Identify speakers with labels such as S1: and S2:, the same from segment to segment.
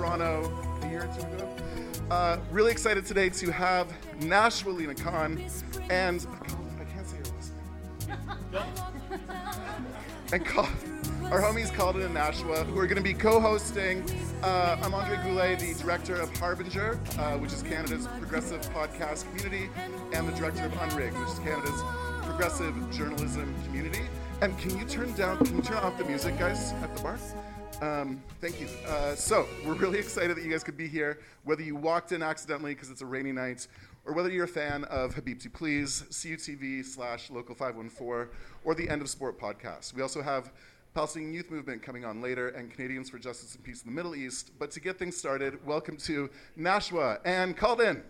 S1: Toronto a year or two ago. Really excited today to have Nashua Lena Khan and I can't say her last name. Our homies Calden and Nashua, who are going to be co-hosting. I'm Andre Goulet, the director of Harbinger, which is Canada's progressive podcast community, and the director of Unrigged, which is Canada's progressive journalism community. And can you turn off the music, guys, at the bar? Thank you. So we're really excited that you guys could be here, whether you walked in accidentally because it's a rainy night, or whether you're a fan of Habibti Please, CUTV/Local 514, or the End of Sport podcast. We also have Palestinian Youth Movement coming on later, and Canadians for Justice and Peace in the Middle East. But to get things started, welcome to Nashua and Calden.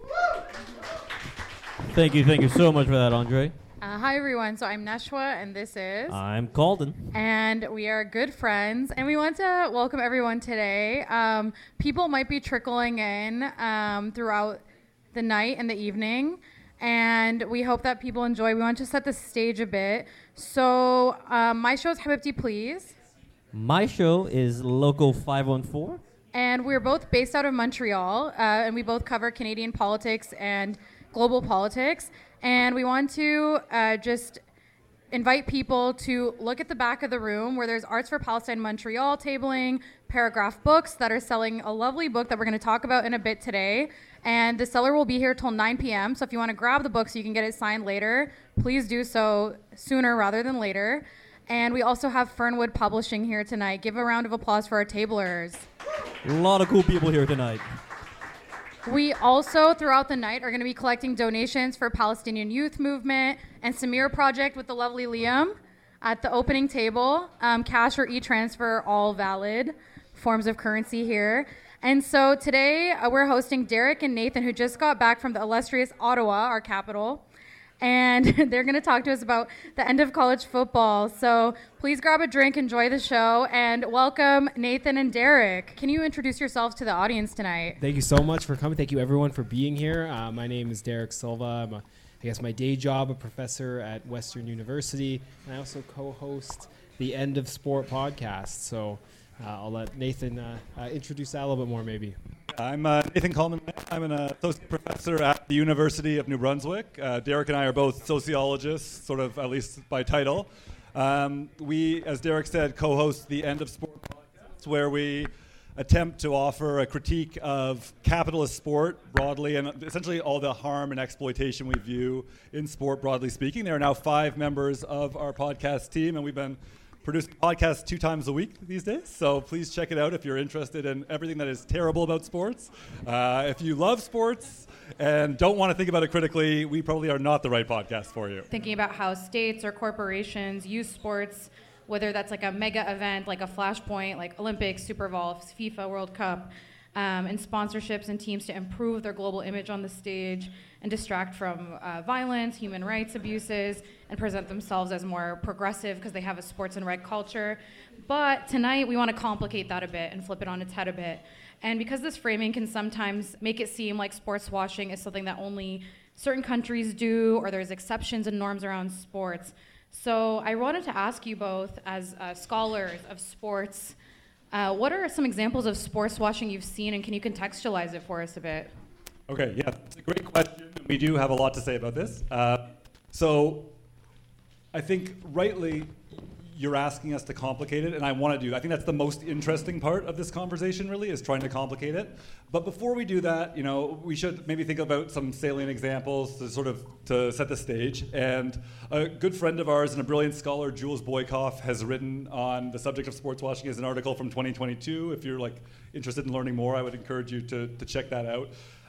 S2: Thank you so much for that, Andre.
S3: Hi everyone, so I'm Nashua and this is...
S2: I'm Calden.
S3: And we are good friends and we want to welcome everyone today. People might be trickling in throughout the night and the evening, and we hope that people enjoy. We want to set the stage a bit. So my show is Habibti Please.
S2: My show is Local 514.
S3: And we're both based out of Montreal, and we both cover Canadian politics and global politics. And we want to just invite people to look at the back of the room where there's Arts for Palestine Montreal tabling, Paragraph Books that are selling a lovely book that we're going to talk about in a bit today. And the seller will be here till 9 p.m. So if you want to grab the book so you can get it signed later, please do so sooner rather than later. And we also have Fernwood Publishing here tonight. Give a round of applause for our tablers.
S2: A lot of cool people here tonight.
S3: We also, throughout the night, are going to be collecting donations for Palestinian Youth Movement and Samir Project with the lovely Liam at the opening table. Cash or e-transfer, all valid forms of currency here. And so today, we're hosting Derek and Nathan, who just got back from the illustrious Ottawa, our capital. And they're going to talk to us about the end of college football. So please grab a drink, enjoy the show, and welcome Nathan and Derek. Can you introduce yourselves to the audience tonight?
S4: Thank you so much for coming. Thank you, everyone, for being here. My name is Derek Silva. I'm my day job, a professor at Western University. And I also co-host the End of Sport podcast. So I'll let Nathan introduce that a little bit more, maybe.
S5: I'm Nathan Coleman. I'm an associate professor at the University of New Brunswick. Derek and I are both sociologists, sort of at least by title. We, as Derek said, co-host the End of Sport podcast, where we attempt to offer a critique of capitalist sport broadly and essentially all the harm and exploitation we view in sport, broadly speaking. There are now 5 members of our podcast team, and we've been producing podcasts 2 times a week these days, so please check it out if you're interested in everything that is terrible about sports. If you love sports and don't want to think about it critically, we probably are not the right podcast for you.
S3: Thinking about how states or corporations use sports, whether that's like a mega event, like a flashpoint, like Olympics, Super Bowl, FIFA World Cup, and sponsorships and teams to improve their global image on the stage and distract from violence, human rights abuses, and present themselves as more progressive because they have a sports and reg culture. But tonight we want to complicate that a bit and flip it on its head a bit. And because this framing can sometimes make it seem like sports washing is something that only certain countries do, or there's exceptions and norms around sports. So I wanted to ask you both, as scholars of sports, what are some examples of sports washing you've seen, and can you contextualize it for us a bit?
S5: Okay, yeah, it's a great question. We do have a lot to say about this. So I think rightly you're asking us to complicate it, and I want to do that. I think that's the most interesting part of this conversation, really, is trying to complicate it. But before we do that, we should maybe think about some salient examples to set the stage. And a good friend of ours and a brilliant scholar, Jules Boykoff, has written on the subject of sports washing as an article from 2022. If you're interested in learning more, I would encourage you to check that out.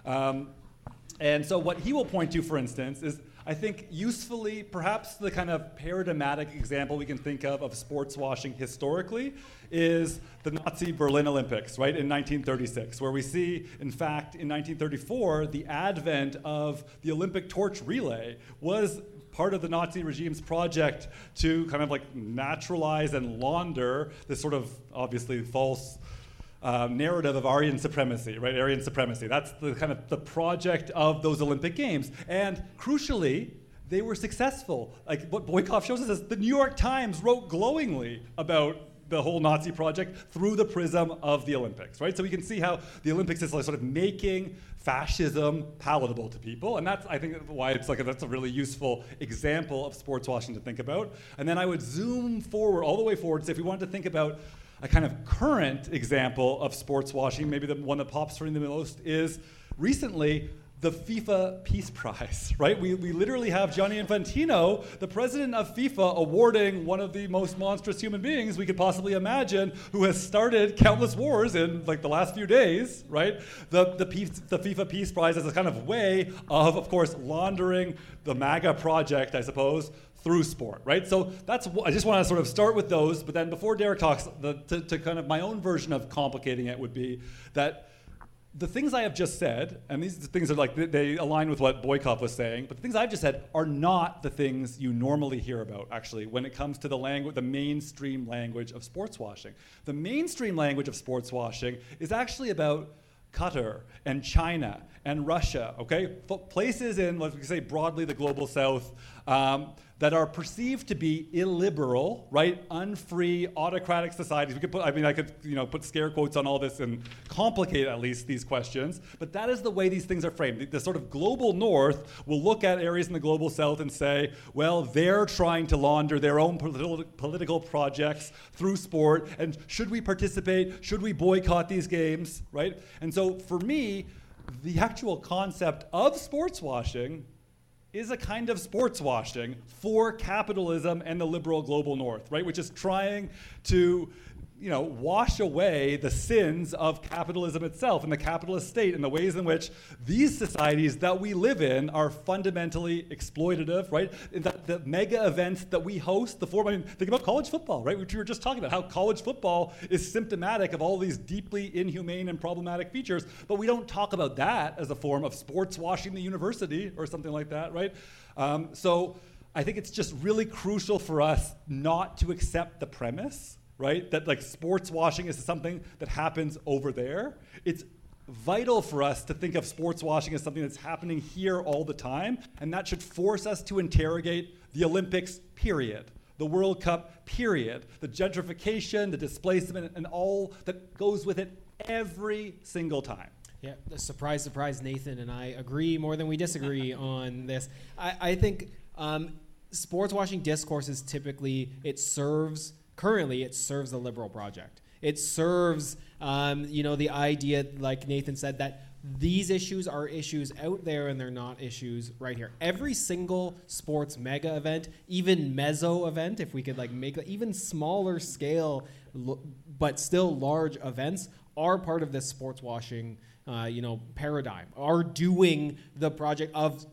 S5: And so what he will point to, for instance, is I think usefully, perhaps the kind of paradigmatic example we can think of sports washing historically is the Nazi Berlin Olympics, right, in 1936, where we see, in fact, in 1934, the advent of the Olympic torch relay was part of the Nazi regime's project to kind of naturalize and launder this sort of obviously false narrative of Aryan supremacy, right? Aryan supremacy. That's the kind of the project of those Olympic Games. And crucially, they were successful. What Boykoff shows us is the New York Times wrote glowingly about the whole Nazi project through the prism of the Olympics, right? So we can see how the Olympics is like sort of making fascism palatable to people, and that's, I think, why it's like that's a really useful example of sports washing to think about. And then I would zoom forward, all the way forward, and say if we wanted to think about a kind of current example of sports washing, maybe the one that pops for me the most is recently the FIFA Peace Prize, right? We literally have Gianni Infantino, the president of FIFA, awarding one of the most monstrous human beings we could possibly imagine, who has started countless wars in like the last few days, right? The FIFA Peace Prize as a kind of way of course, laundering the MAGA project, I suppose, through sport, right? So that's, I just want to sort of start with those, but then before Derek talks, to kind of my own version of complicating it would be that the things I have just said, and these things are like, they align with what Boykov was saying, but the things I've just said are not the things you normally hear about, actually, when it comes to the language, the mainstream language of sports washing. The mainstream language of sports washing is actually about Qatar and China and Russia, okay? Places in, let's say broadly, the global south, that are perceived to be illiberal, right? Unfree, autocratic societies. We could put, I mean, I could, put scare quotes on all this and complicate at least these questions, but that is the way these things are framed. The sort of global north will look at areas in the global south and say, well, they're trying to launder their own political projects through sport, and should we participate? Should we boycott these games, right? And so for me, the actual concept of sports washing is a kind of sports washing for capitalism and the liberal global north, right? Which is trying to, wash away the sins of capitalism itself and the capitalist state and the ways in which these societies that we live in are fundamentally exploitative, right? And the mega events that we host, think about college football, right? Which we were just talking about, how college football is symptomatic of all these deeply inhumane and problematic features, but we don't talk about that as a form of sports washing the university or something like that, right? So I think it's just really crucial for us not to accept the premise, right? That like sports washing is something that happens over there. It's vital for us to think of sports washing as something that's happening here all the time, and that should force us to interrogate the Olympics, period. The World Cup, period. The gentrification, the displacement, and all that goes with it every single time.
S4: Yeah, surprise, surprise, Nathan and I agree more than we disagree on this. I think sports washing discourses typically, currently it serves the liberal project. It serves, the idea, like Nathan said, that these issues are issues out there and they're not issues right here. Every single sports mega event, even meso event, if we could make even smaller scale, but still large events, are part of this sports washing paradigm, are doing the project of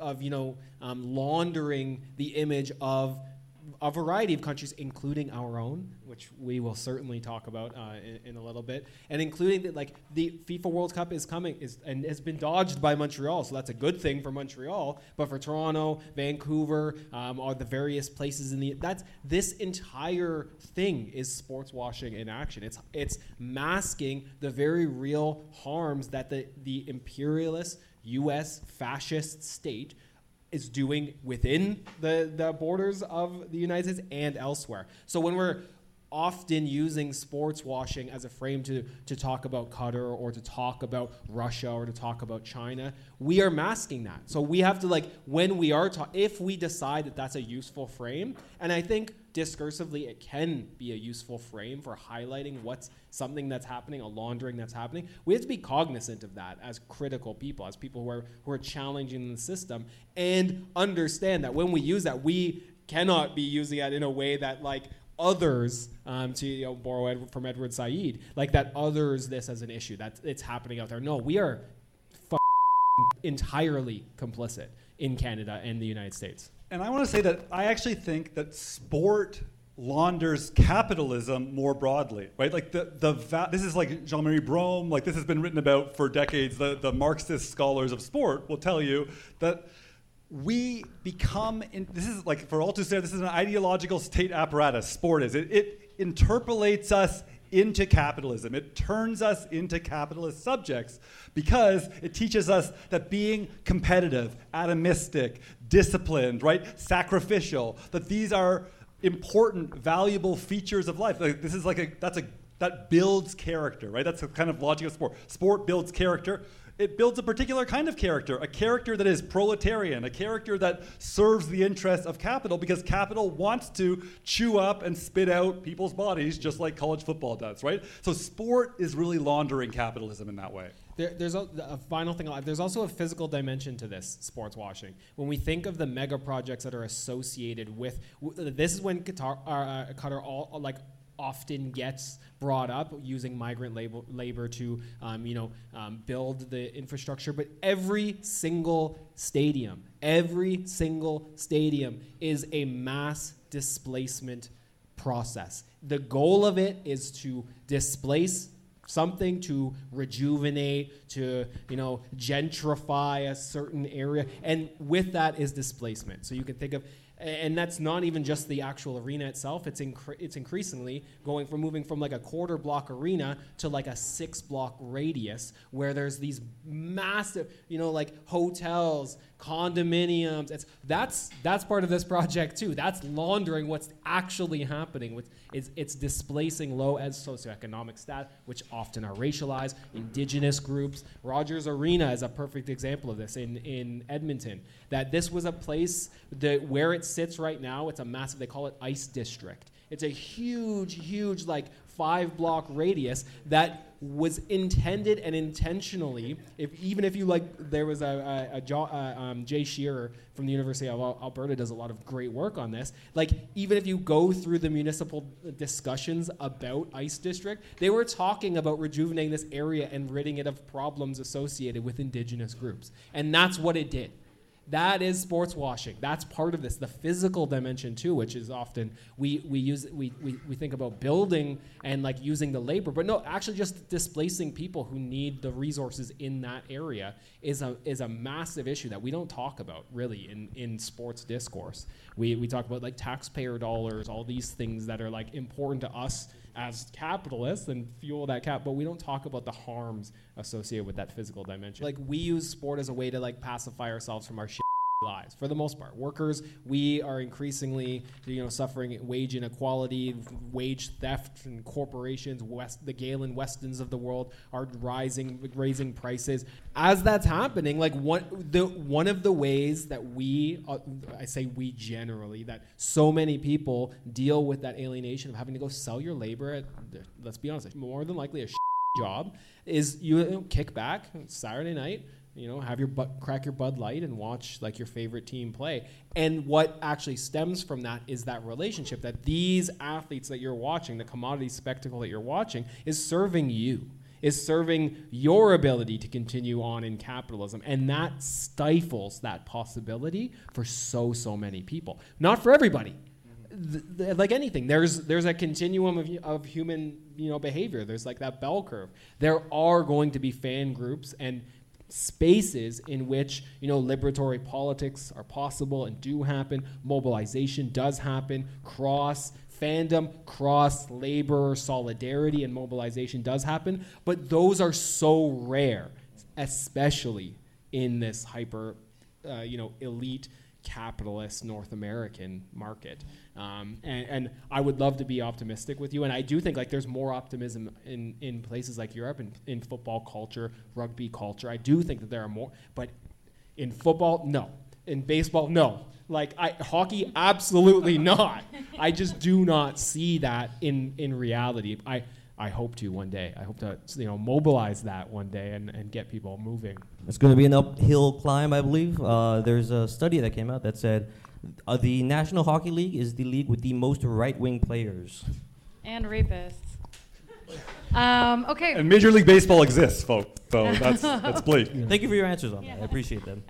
S4: laundering the image of a variety of countries, including our own, which we will certainly talk about in a little bit, and including that, the FIFA World Cup is coming and has been dodged by Montreal, so that's a good thing for Montreal. But for Toronto, Vancouver, are the various places this entire thing is sports washing in action. It's masking the very real harms that the imperialist U.S. fascist state is doing within the borders of the United States and elsewhere. So when we're often using sports washing as a frame to talk about Qatar or to talk about Russia or to talk about China, we are masking that. So we have to, when we are if we decide that that's a useful frame, and I think discursively it can be a useful frame for highlighting what's something that's happening, a laundering that's happening, we have to be cognizant of that as critical people, as people who are challenging the system, and understand that when we use that, we cannot be using it in a way that others, to borrow from Edward Said, that others this as an issue, that it's happening out there. No, we are entirely complicit in Canada and the United States.
S5: And I want to say that I actually think that sport launders capitalism more broadly, right? This is like Jean-Marie Brome, this has been written about for decades. The Marxist scholars of sport will tell you that we become, this is for Althusser, this is an ideological state apparatus, sport is. It interpolates us into capitalism. It turns us into capitalist subjects because it teaches us that being competitive, atomistic, disciplined, right, sacrificial, that these are important, valuable features of life. Like, this is like that builds character, right? That's the kind of logic of sport. Sport builds character. It builds a particular kind of character, a character that is proletarian, a character that serves the interests of capital, because capital wants to chew up and spit out people's bodies just like college football does, right? So sport is really laundering capitalism in that way.
S4: There's a final thing. There's also a physical dimension to this sports washing. When we think of the mega projects that are associated with, this is when Qatar often gets brought up, using migrant labor to build the infrastructure. But every single stadium is a mass displacement process. The goal of it is to displace something, to rejuvenate, to gentrify a certain area, and with that is displacement. So you can think of, and that's not even just the actual arena itself. It's increasingly moving from like a quarter block arena to like a 6 block radius, where there's these massive, like hotels, condominiums. That's part of this project too. That's laundering what's actually happening. It's displacing low as socioeconomic status, which often are racialized, indigenous groups. Rogers Arena is a perfect example of this in Edmonton. That this was a place that where it sits right now, it's a massive, they call it ICE district. It's a huge like 5 block radius that was intended and intentionally, there was Jay Shearer from the University of Alberta does a lot of great work on this. Like, even if you go through the municipal discussions about ICE district, they were talking about rejuvenating this area and ridding it of problems associated with indigenous groups. And that's what it did. That is sports washing. That's part of this. The physical dimension too, which is often we think about building and like using the labor, but no, actually just displacing people who need the resources in that area is a massive issue that we don't talk about really in sports discourse. We talk about like taxpayer dollars, all these things that are like important to us as capitalists and fuel that cap, but we don't talk about the harms associated with that physical dimension. Like, we use sport as a way to like pacify ourselves from our lives. For the most part, workers, we are increasingly, suffering wage inequality, wage theft, and corporations, the Galen Westons of the world are raising prices. As that's happening, like one of the ways that I say we generally, that so many people deal with that alienation of having to go sell your labor at, let's be honest, more than likely a job, is you kick back Saturday night, have crack your Bud Light and watch like your favorite team play. And what actually stems from that is that relationship that these athletes that you're watching, the commodity spectacle that you're watching, is serving you, is serving your ability to continue on in capitalism. And that stifles that possibility for so many people. Not for everybody. Like anything, there's a continuum of human behavior. There's like that bell curve. There are going to be fan groups and spaces in which liberatory politics are possible and do happen. Mobilization does happen. Cross fandom, cross labor solidarity and mobilization does happen. But those are so rare, especially in this hyper elite capitalist North American market. And I would love to be optimistic with you. And I do think like there's more optimism in places like Europe, in football culture, rugby culture. I do think that there are more, but in football, no. In baseball, no. Like hockey, absolutely not. I just do not see that in reality. I hope to one day. I hope to mobilize that one day and get people moving.
S2: It's going to be an uphill climb, I believe. There's a study that came out that said the National Hockey League is the league with the most right-wing players.
S3: And rapists. Okay.
S5: And Major League Baseball exists, folks. So that's bleak.
S2: Thank you for your answers on that. I appreciate them.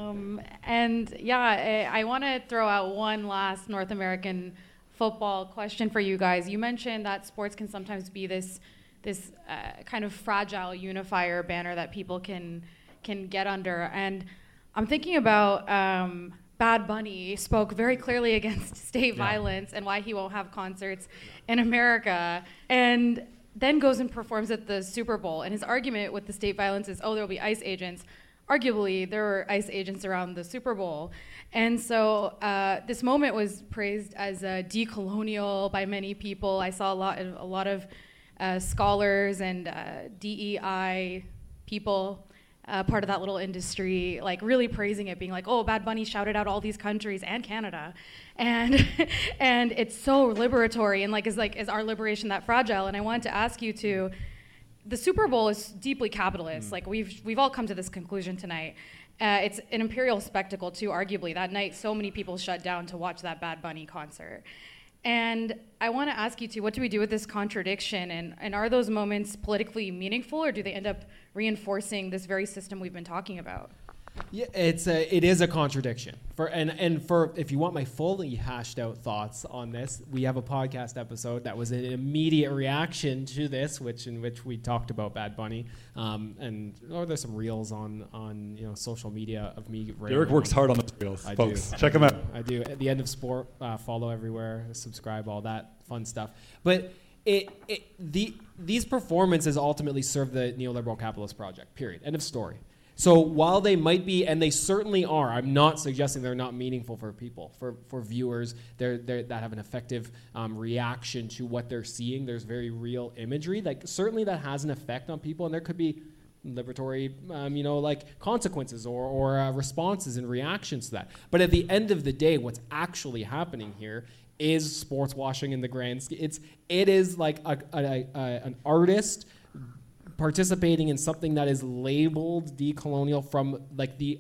S3: I want to throw out one last North American football question for you guys. You mentioned that sports can sometimes be this kind of fragile unifier banner that people can get under. And I'm thinking about Bad Bunny spoke very clearly against state violence and why he won't have concerts in America, and then goes and performs at the Super Bowl. And his argument with the state violence is, there'll be ICE agents. arguably there were ICE agents around the Super Bowl. And so this moment was praised as decolonial by many people. I saw a lot of scholars and DEI people, part of that little industry, like really praising it, being like, oh, Bad Bunny shouted out all these countries and Canada. And and it's so liberatory, and is our liberation that fragile? And I wanted to ask you to, the Super Bowl is deeply capitalist. Like we've all come to this conclusion tonight. It's an imperial spectacle too, arguably. That night, so many people shut down to watch that Bad Bunny concert. And I want to ask you too, what do we do with this contradiction? And are those moments politically meaningful, or do they end up reinforcing this very system we've been talking about?
S4: Yeah, it is a contradiction. For if you want my fully hashed out thoughts on this, we have a podcast episode that was an immediate reaction to this, in which we talked about Bad Bunny, there's some reels on social media of me.
S5: Derek works hard on those reels, folks. Check them out.
S4: I do. At the end of sport, follow everywhere, subscribe, all that fun stuff. But these performances ultimately serve the neoliberal capitalist project. Period. End of story. So while they might be, and they certainly are, I'm not suggesting they're not meaningful for people, for viewers that have an effective reaction to what they're seeing. There's very real imagery. Certainly that has an effect on people, and there could be liberatory, consequences or responses and reactions to that. But at the end of the day, what's actually happening here is sports washing in the grand scheme. It is like an artist participating in something that is labeled decolonial from the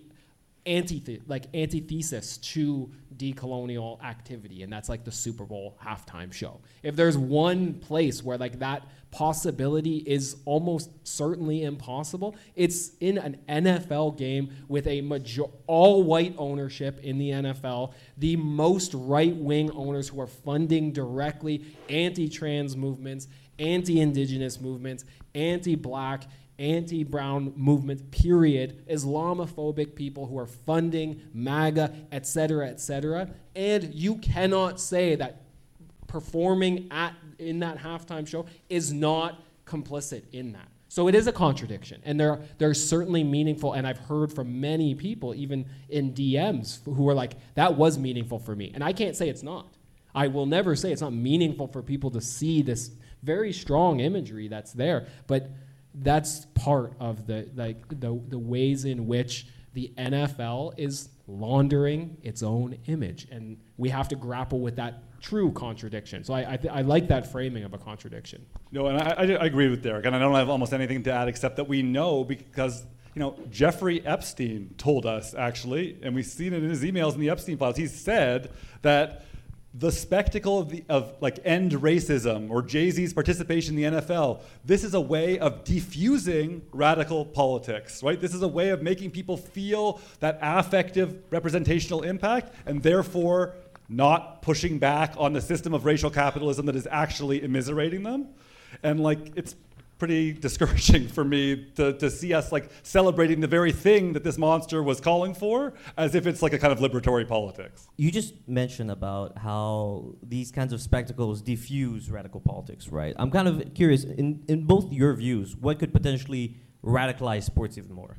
S4: antithesis to decolonial activity, and that's the Super Bowl halftime show. If there's one place where that possibility is almost certainly impossible, it's in an NFL game with all-white ownership in the NFL, the most right-wing owners who are funding directly anti-trans movements, anti-indigenous movements, anti-black, anti-brown movement, period, Islamophobic people who are funding MAGA, et cetera, and you cannot say that performing in that halftime show is not complicit in that. So it is a contradiction, and they're certainly meaningful, and I've heard from many people, even in DMs, who are like, that was meaningful for me, and I can't say it's not. I will never say it's not meaningful for people to see this very strong imagery that's there, but that's part of the ways in which the NFL is laundering its own image, and we have to grapple with that true contradiction. So I like that framing of a contradiction.
S5: No, and I agree with Derek, and I don't have almost anything to add except that we know because Jeffrey Epstein told us actually, and we've seen it in his emails in the Epstein files. He said that the spectacle of end racism or Jay-Z's participation in the NFL, this is a way of diffusing radical politics, right? This is a way of making people feel that affective representational impact and therefore not pushing back on the system of racial capitalism that is actually immiserating them. And it's pretty discouraging for me to see us celebrating the very thing that this monster was calling for as if it's a kind of liberatory politics.
S2: You just mentioned about how these kinds of spectacles diffuse radical politics, right? I'm kind of curious, in both your views, what could potentially radicalize sports even more?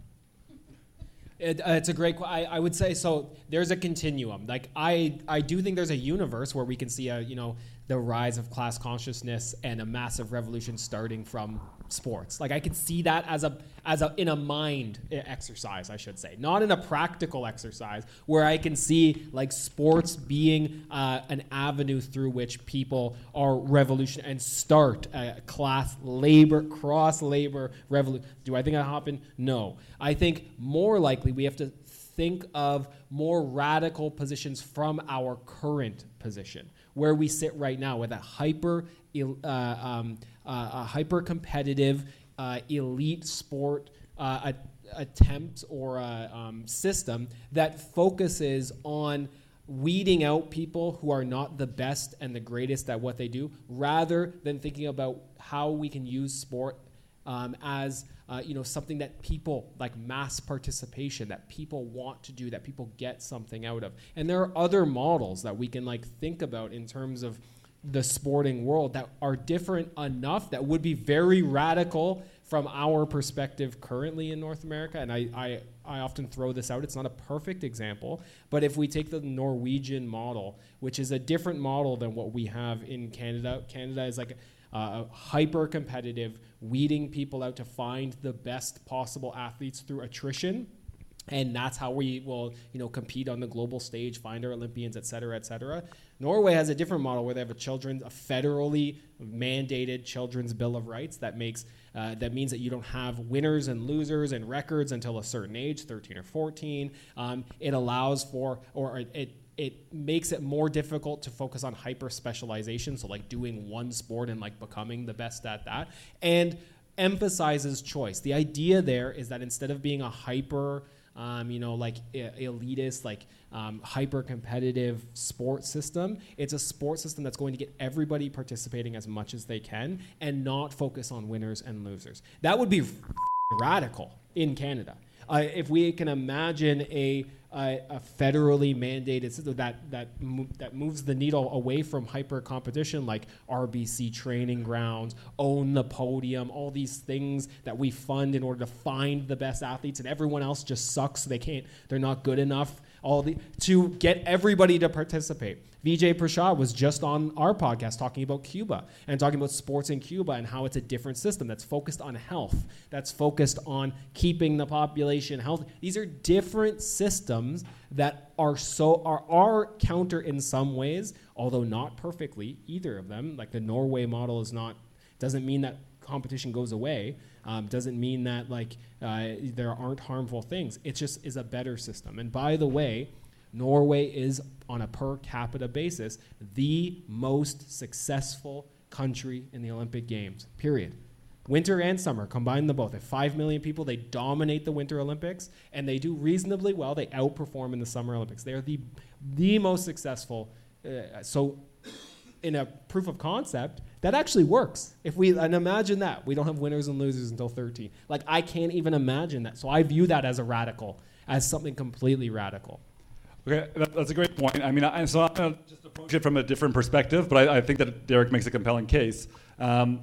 S4: It's a great I would say, so there's a continuum. I do think there's a universe where we can see the rise of class consciousness and a massive revolution starting from sports. I could see that as a in a mind exercise, I should say, not in a practical exercise, where I can see sports being an avenue through which people are revolution and start a cross labor revolution. Do I think that'll happen? No. I think more likely we have to think of more radical positions from our current position, where we sit right now with a hyper competitive elite sport attempt or system that focuses on weeding out people who are not the best and the greatest at what they do, rather than thinking about how we can use sport as something that people mass participation, that people want to do, that people get something out of. And there are other models that we can think about in terms of the sporting world that are different enough that would be very radical from our perspective currently in North America, and I often throw this out, it's not a perfect example, but if we take the Norwegian model, which is a different model than what we have in Canada. Canada is like a hyper-competitive, weeding people out to find the best possible athletes through attrition. And that's how we will, compete on the global stage, find our Olympians, et cetera, et cetera. Norway has a different model where they have a federally mandated children's bill of rights that means that you don't have winners and losers and records until a certain age, 13 or 14. It allows for, or it makes it more difficult to focus on hyper specialization, so like doing one sport and like becoming the best at that, and emphasizes choice. The idea there is that instead of being a hyper elitist, hyper-competitive sports system. It's a sports system that's going to get everybody participating as much as they can and not focus on winners and losers. That would be radical in Canada. If we can imagine a federally mandated system that moves the needle away from hyper competition, like RBC training grounds, Own the Podium, all these things that we fund in order to find the best athletes, and everyone else just sucks. They're not good enough. To get everybody to participate. Vijay Prashad was just on our podcast talking about Cuba and talking about sports in Cuba and how it's a different system that's focused on health, that's focused on keeping the population healthy. These are different systems that are counter in some ways, although not perfectly, either of them. Like the Norway model doesn't mean that competition goes away. Doesn't mean that there aren't harmful things. It just is a better system. And by the way, Norway is, on a per capita basis, the most successful country in the Olympic Games, period. Winter and summer, combine them both. At 5 million people, they dominate the Winter Olympics, and they do reasonably well. They outperform in the Summer Olympics. They are the most successful. So in a proof of concept, that actually works. And imagine that. We don't have winners and losers until 13. I can't even imagine that. So I view that as as something completely radical.
S5: Okay, that's a great point. I mean, I'm going to just approach it from a different perspective, but I think that Derek makes a compelling case. I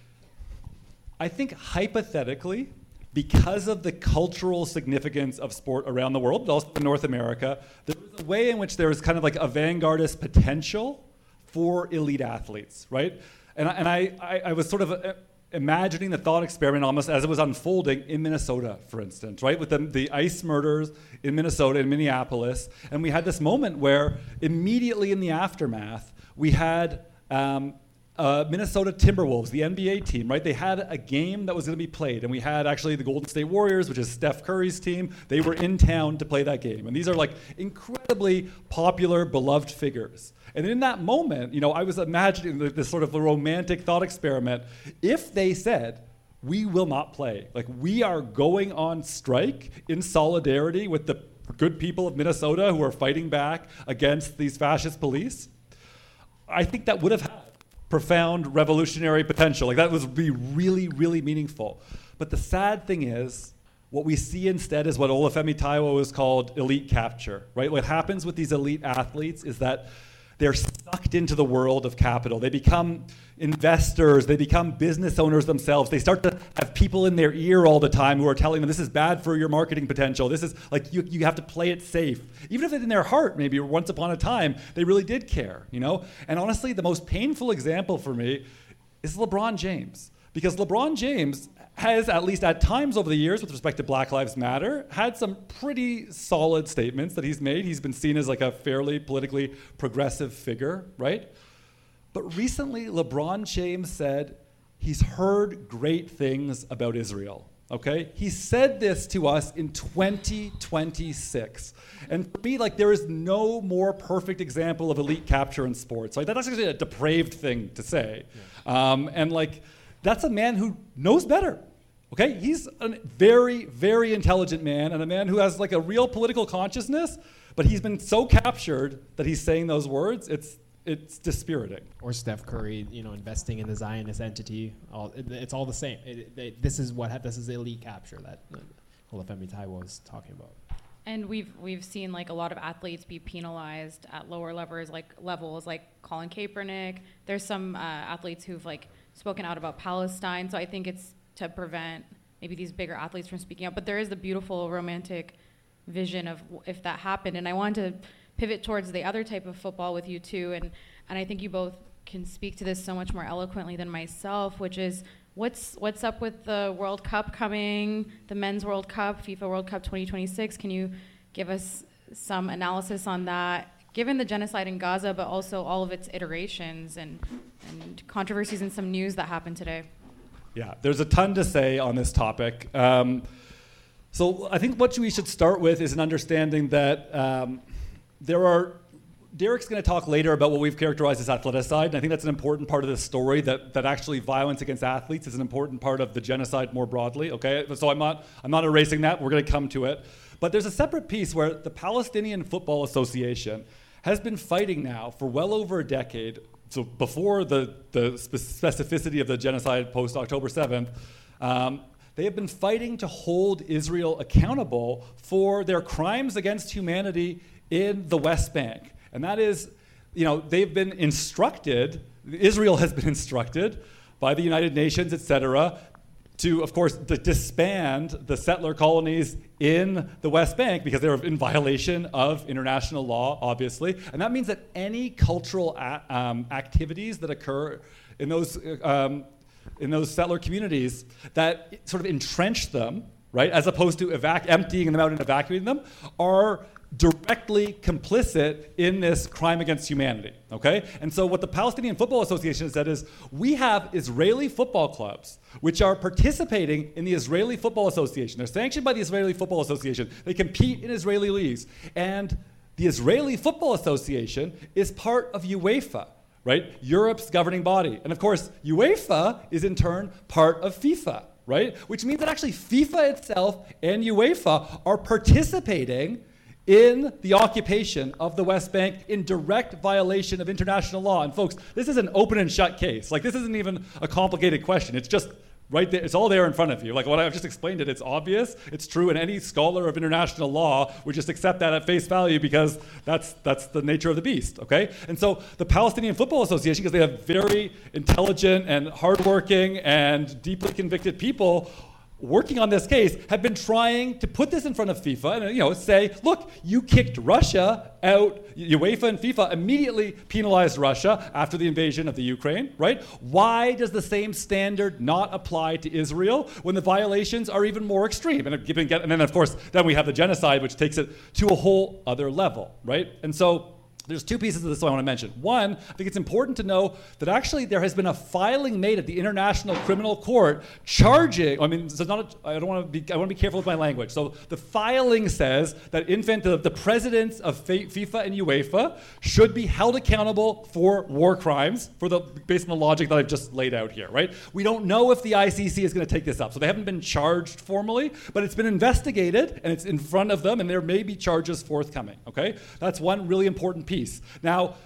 S5: think hypothetically, because of the cultural significance of sport around the world, but also in North America, there was a way in which there was kind of like a vanguardist potential for elite athletes, right? And I was sort of imagining the thought experiment almost as it was unfolding in Minnesota, for instance, right? With the ICE murders in Minnesota, in Minneapolis. And we had this moment where immediately in the aftermath, we had Minnesota Timberwolves, the NBA team, right? They had a game that was going to be played. And we had actually the Golden State Warriors, which is Steph Curry's team. They were in town to play that game. And these are incredibly popular, beloved figures. And in that moment, I was imagining this sort of a romantic thought experiment. If they said, we will not play, we are going on strike in solidarity with the good people of Minnesota who are fighting back against these fascist police, I think that would have had profound revolutionary potential. That would be really, really meaningful. But the sad thing is, what we see instead is what Olufemi Taiwo has called elite capture, right? What happens with these elite athletes is that they're sucked into the world of capital. They become investors. They become business owners themselves. They start to have people in their ear all the time who are telling them, this is bad for your marketing potential. This is you have to play it safe. Even if in their heart, maybe once upon a time, they really did care, And honestly, the most painful example for me is LeBron James. Because LeBron James has, at least at times over the years with respect to Black Lives Matter, had some pretty solid statements that he's made. He's been seen as a fairly politically progressive figure, right? But recently, LeBron James said he's heard great things about Israel, okay? He said this to us in 2026. And for me, there is no more perfect example of elite capture in sports. That's actually a depraved thing to say. Yeah. That's a man who knows better, okay? He's a very, very intelligent man and a man who has a real political consciousness, but he's been so captured that he's saying those words, it's dispiriting.
S4: Or Steph Curry, investing in the Zionist entity. It's all the same. This is elite capture that Olufemi Taiwo was talking about.
S3: And we've seen a lot of athletes be penalized at lower levels, like Colin Kaepernick. There's some athletes who've spoken out about Palestine. So I think it's to prevent maybe these bigger athletes from speaking up. But there is the beautiful romantic vision of if that happened. And I wanted to pivot towards the other type of football with you too. And I think you both can speak to this so much more eloquently than myself, which is what's up with the World Cup coming, the Men's World Cup, FIFA World Cup 2026. Can you give us some analysis on that, given the genocide in Gaza, but also all of its iterations and controversies and some news that happened today?
S5: Yeah, there's a ton to say on this topic. So I think what we should start with is an understanding that Derek's going to talk later about what we've characterized as athleticide, and I think that's an important part of this story, that actually violence against athletes is an important part of the genocide more broadly, okay? So I'm not erasing that, we're going to come to it. But there's a separate piece where the Palestinian Football Association has been fighting now for well over a decade, so before the specificity of the genocide post-October 7th, they have been fighting to hold Israel accountable for their crimes against humanity in the West Bank. And that is, they've been instructed, Israel has been instructed by the United Nations, et cetera, to, of course, disband the settler colonies in the West Bank because they're in violation of international law, obviously. And that means that any cultural activities that occur in those settler communities that sort of entrench them, right, as opposed to emptying them out and evacuating them, are directly complicit in this crime against humanity, okay? And so what the Palestinian Football Association has said is, we have Israeli football clubs which are participating in the Israeli Football Association. They're sanctioned by the Israeli Football Association. They compete in Israeli leagues. And the Israeli Football Association is part of UEFA, right? Europe's governing body. And of course, UEFA is in turn part of FIFA, right? Which means that actually FIFA itself and UEFA are participating in the occupation of the West Bank in direct violation of international law. And folks, this is an open and shut case. Like, this isn't even a complicated question. It's just right there. It's all there in front of you. Like what I've just explained it's obvious, it's true, and any scholar of international law would just accept that at face value because that's the nature of the beast, okay? And so the Palestinian Football Association, because they have very intelligent and hardworking and deeply convicted people working on this case, have been trying to put this in front of FIFA and say, look, you kicked Russia out. UEFA and FIFA immediately penalized Russia after the invasion of the Ukraine, right? Why does the same standard not apply to Israel when the violations are even more extreme? And then, of course, then we have the genocide, which takes it to a whole other level, right? And so there's two pieces of this I want to mention. One, I think it's important to know that actually there has been a filing made at the International Criminal Court charging, I want to be careful with my language. So the filing says that the presidents of FIFA and UEFA should be held accountable for war crimes based on the logic that I've just laid out here, right? We don't know if the ICC is going to take this up. So they haven't been charged formally, but it's been investigated and it's in front of them and there may be charges forthcoming, okay? That's one really important piece. Now,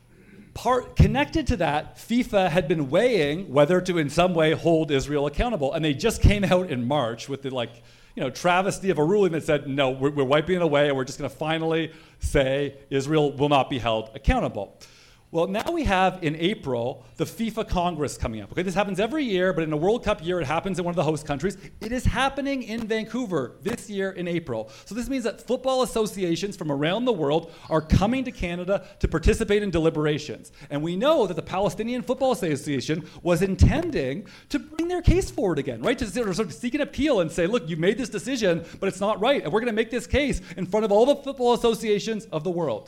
S5: connected to that, FIFA had been weighing whether to in some way hold Israel accountable, and they just came out in March with the travesty of a ruling that said, no, we're wiping it away, and we're just going to finally say Israel will not be held accountable. Well, now we have in April the FIFA Congress coming up. Okay, this happens every year, but in a World Cup year, it happens in one of the host countries. It is happening in Vancouver this year in April. So this means that football associations from around the world are coming to Canada to participate in deliberations. And we know that the Palestinian Football Association was intending to bring their case forward again, right? To sort of seek an appeal and say, look, you made this decision, but it's not right. And we're going to make this case in front of all the football associations of the world.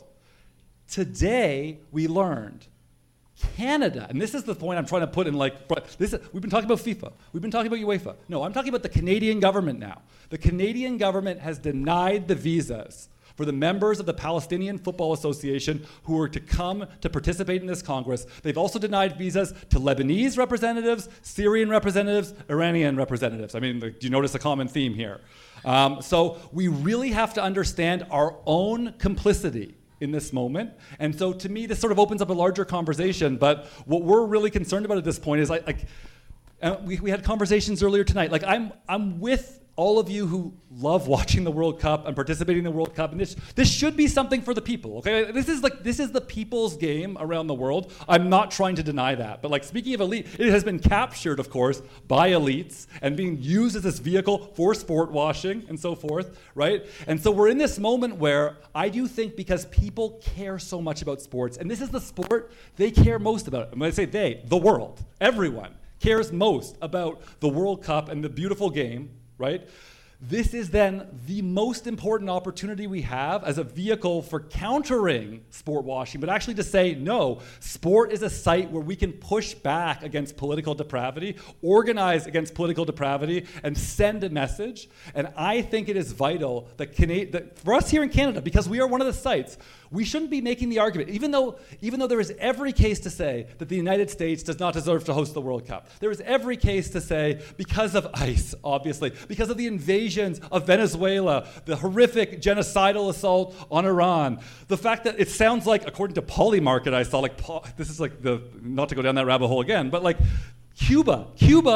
S5: Today, we learned Canada, and this is the point I'm trying to put in we've been talking about FIFA, we've been talking about UEFA. No, I'm talking about the Canadian government now. The Canadian government has denied the visas for the members of the Palestinian Football Association who were to come to participate in this Congress. They've also denied visas to Lebanese representatives, Syrian representatives, Iranian representatives. I mean, do you notice a common theme here? So we really have to understand our own complicity in this moment. And so to me, this sort of opens up a larger conversation, but what we're really concerned about at this point is we had conversations earlier tonight. I'm with all of you who love watching the World Cup and participating in the World Cup, and this should be something for the people, okay? This is the people's game around the world. I'm not trying to deny that, but like speaking of elite, it has been captured, of course, by elites and being used as this vehicle for sport washing and so forth, right? And so we're in this moment where I do think because people care so much about sports, and this is the sport they care most about. And when I say they, the world, everyone cares most about the World Cup and the beautiful game, right? This is then the most important opportunity we have as a vehicle for countering sport washing, but actually to say, no, sport is a site where we can push back against political depravity, organize against political depravity, and send a message. And I think it is vital that for us here in Canada, because we are one of the sites, we shouldn't be making the argument, even though there is every case to say that the United States does not deserve to host the World Cup. There is every case to say, because of ICE, obviously, because of the invasions of Venezuela, the horrific genocidal assault on Iran, the fact that it sounds like, according to Polymarket, I saw, this is like not to go down that rabbit hole again, but like Cuba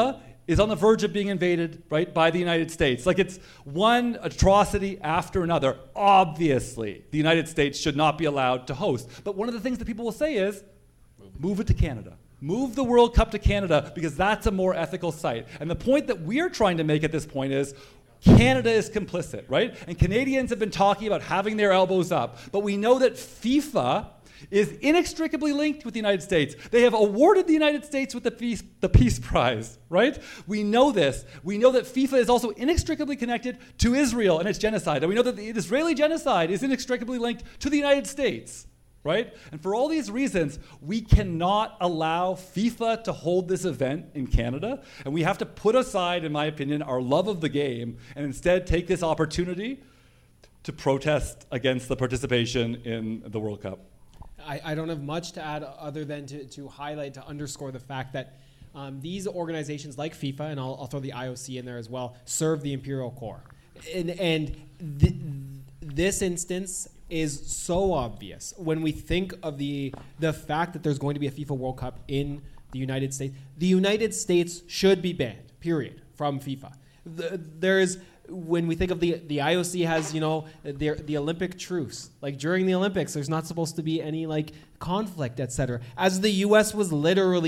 S5: is on the verge of being invaded, right, by the United States. Like, it's one atrocity after another. Obviously, the United States should not be allowed to host. But one of the things that people will say is, move it to Canada. Move the World Cup to Canada because that's a more ethical site. And the point that we're trying to make at this point is, Canada is complicit, right? And Canadians have been talking about having their elbows up. But we know that FIFA is inextricably linked with the United States. They have awarded the United States with the Peace Prize, right? We know this. We know that FIFA is also inextricably connected to Israel and its genocide. And we know that the Israeli genocide is inextricably linked to the United States, right? And for all these reasons, we cannot allow FIFA to hold this event in Canada. And we have to put aside, in my opinion, our love of the game and instead take this opportunity to protest against the participation in the World Cup.
S4: I don't have much to add other than to highlight, to underscore the fact that these organizations like FIFA, and I'll throw the IOC in there as well, serve the imperial core. And this instance is so obvious when we think of the fact that there's going to be a FIFA World Cup in the United States. The United States should be banned, period, from FIFA. When we think of the IOC has, the Olympic truce. Like during the Olympics, there's not supposed to be any like conflict, etc. As the U.S. was literally